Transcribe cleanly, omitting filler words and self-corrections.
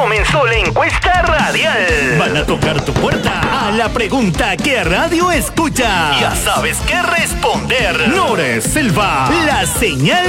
comenzó la encuesta radial. Van a tocar tu puerta a la pregunta ¿qué radio escucha? Ya sabes qué responder. Nores Selva, la señal